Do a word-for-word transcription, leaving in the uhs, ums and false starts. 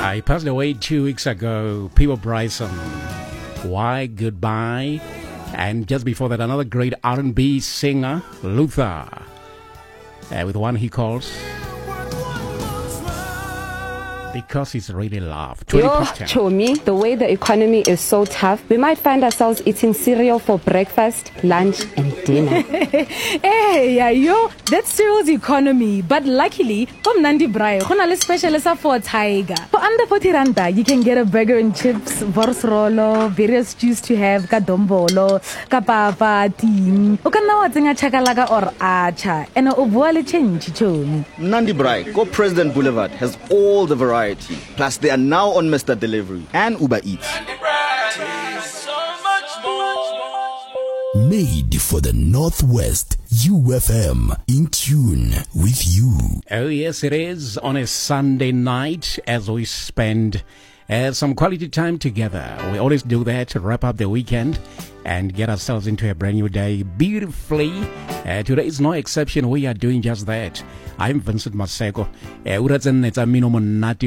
Uh, he passed away two weeks ago. Peabo Bryson. Why Goodbye? And just before that, another great R and B singer, Luther, uh, with one he calls Because It's Really Love. Yo, Chomi, the way the economy is so tough, we might find ourselves eating cereal for breakfast, lunch, and dinner. Hey, yeah, yo, that's cereal's economy. But luckily, from Nandi Brayo, we have specialist for Tiger. For under forty randa, you can get a burger and chips, vorsrolo, various stews to have, ka dombolo, ka papa, ting. O ka na wa tsenga chakalaka or acha, and o bua le change, Chomi. Nandi Braai, Go President Boulevard has all the variety. Plus, they are now on Mister Delivery and Uber Eats. Made for the Northwest, U F M, in tune with you. Oh yes, it is on a Sunday night as we spend uh, some quality time together. We always do that to wrap up the weekend and get ourselves into a brand new day beautifully. Uh, today is no exception. We are doing just that. I'm Vincent Maseko. Uh,